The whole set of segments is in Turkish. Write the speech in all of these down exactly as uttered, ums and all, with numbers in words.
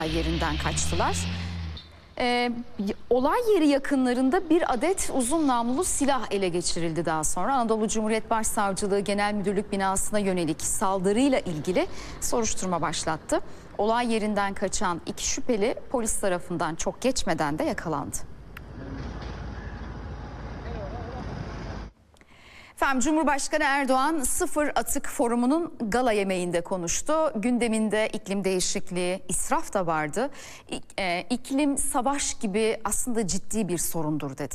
yerinden kaçtılar. Ee, olay yeri yakınlarında bir adet uzun namlulu silah ele geçirildi daha sonra. Anadolu Cumhuriyet Başsavcılığı Genel Müdürlük binasına yönelik saldırıyla ilgili soruşturma başlattı. Olay yerinden kaçan iki şüpheli polis tarafından çok geçmeden de yakalandı. Efendim, Cumhurbaşkanı Erdoğan Sıfır Atık Forumu'nun gala yemeğinde konuştu. Gündeminde iklim değişikliği, israf da vardı. İ, e, iklim savaş gibi aslında ciddi bir sorundur dedi.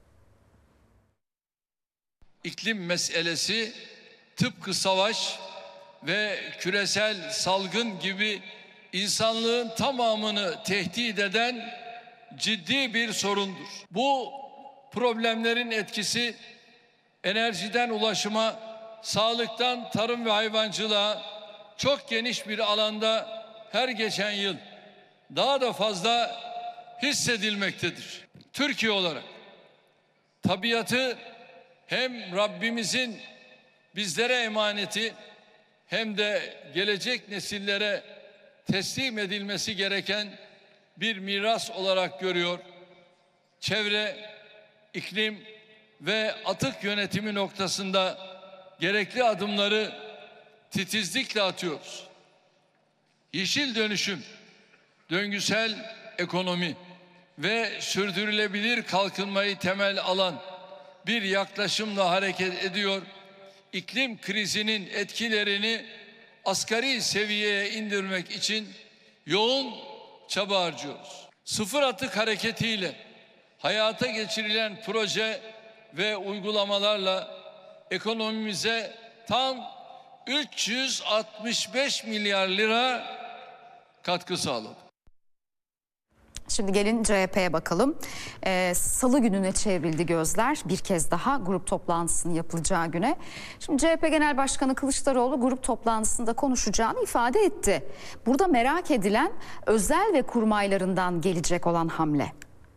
İklim meselesi tıpkı savaş ve küresel salgın gibi insanlığın tamamını tehdit eden ciddi bir sorundur. Bu problemlerin etkisi enerjiden ulaşıma, sağlıktan tarım ve hayvancılığa çok geniş bir alanda her geçen yıl daha da fazla hissedilmektedir. Türkiye olarak tabiatı hem Rabbimizin bizlere emaneti hem de gelecek nesillere teslim edilmesi gereken bir miras olarak görüyor. Çevre, iklim ve atık yönetimi noktasında gerekli adımları titizlikle atıyoruz. Yeşil dönüşüm, döngüsel ekonomi ve sürdürülebilir kalkınmayı temel alan bir yaklaşımla hareket ediyor. İklim krizinin etkilerini asgari seviyeye indirmek için yoğun çaba harcıyoruz. Sıfır atık hareketiyle hayata geçirilen proje ve uygulamalarla ekonomimize tam üç yüz altmış beş milyar lira katkı sağladı. Şimdi gelin C H P'ye bakalım. Ee, Salı gününe çevrildi gözler. Bir kez daha grup toplantısının yapılacağı güne. Şimdi C H P Genel Başkanı Kılıçdaroğlu grup toplantısında konuşacağını ifade etti. Burada merak edilen özel ve kurmaylarından gelecek olan hamle.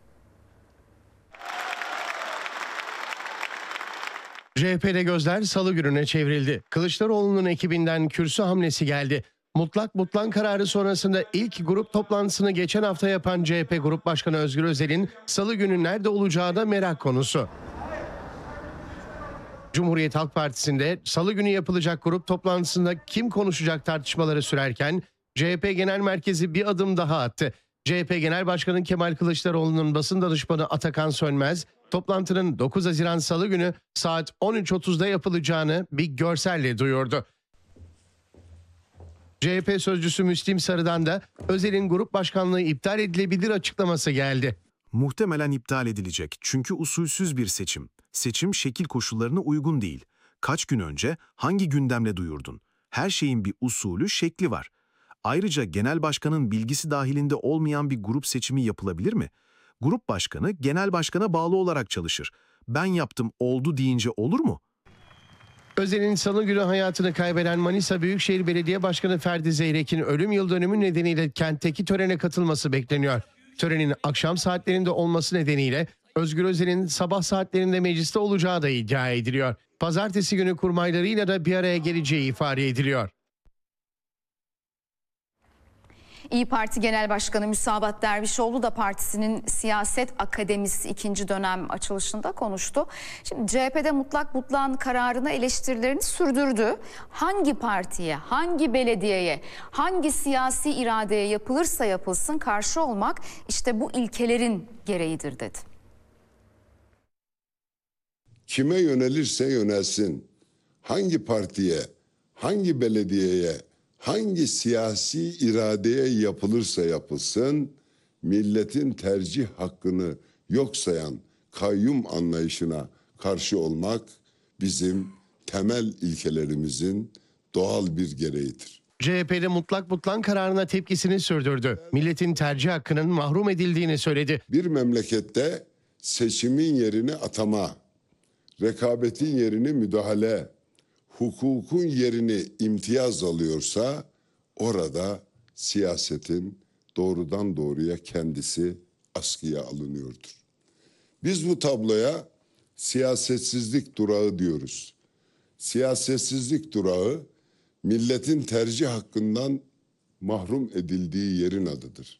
C H P'de gözler Salı gününe çevrildi. Kılıçdaroğlu'nun ekibinden kürsü hamlesi geldi. Mutlak butlan kararı sonrasında ilk grup toplantısını geçen hafta yapan C H P Grup Başkanı Özgür Özel'in Salı günü nerede olacağı da merak konusu. Cumhuriyet Halk Partisi'nde Salı günü yapılacak grup toplantısında kim konuşacak tartışmaları sürerken C H P Genel Merkezi bir adım daha attı. C H P Genel Başkanı Kemal Kılıçdaroğlu'nun basın danışmanı Atakan Sönmez, toplantının dokuz Haziran Salı günü saat on üç otuzda yapılacağını bir görselle duyurdu. C H P sözcüsü Müslim Sarı'dan da Özel'in grup başkanlığı iptal edilebilir açıklaması geldi. Muhtemelen iptal edilecek çünkü usulsüz bir seçim. Seçim şekil koşullarına uygun değil. Kaç gün önce hangi gündemle duyurdun? Her şeyin bir usulü, şekli var. Ayrıca genel başkanın bilgisi dahilinde olmayan bir grup seçimi yapılabilir mi? Grup başkanı genel başkana bağlı olarak çalışır. Ben yaptım oldu deyince olur mu? Özel'in Salı günü hayatını kaybeden Manisa Büyükşehir Belediye Başkanı Ferdi Zeyrek'in ölüm yıl dönümü nedeniyle kentteki törene katılması bekleniyor. Törenin akşam saatlerinde olması nedeniyle Özgür Özel'in sabah saatlerinde mecliste olacağı da iddia ediliyor. Pazartesi günü kurmaylarıyla da bir araya geleceği ifade ediliyor. İyi Parti Genel Başkanı Müsavat Dervişoğlu da partisinin siyaset akademisi ikinci dönem açılışında konuştu. Şimdi C H P'de mutlak butlan kararına eleştirilerini sürdürdü. Hangi partiye, hangi belediyeye, hangi siyasi iradeye yapılırsa yapılsın karşı olmak işte bu ilkelerin gereğidir dedi. Kime yönelirse yönelsin, hangi partiye, hangi belediyeye, hangi siyasi iradeye yapılırsa yapılsın, milletin tercih hakkını yok sayan kayyum anlayışına karşı olmak bizim temel ilkelerimizin doğal bir gereğidir. C H P'de mutlak butlan kararına tepkisini sürdürdü. Milletin tercih hakkının mahrum edildiğini söyledi. Bir memlekette seçimin yerini atama, rekabetin yerini müdahale, hukukun yerini imtiyaz alıyorsa orada siyasetin doğrudan doğruya kendisi askıya alınıyordur. Biz bu tabloya siyasetsizlik durağı diyoruz. Siyasetsizlik durağı milletin tercih hakkından mahrum edildiği yerin adıdır.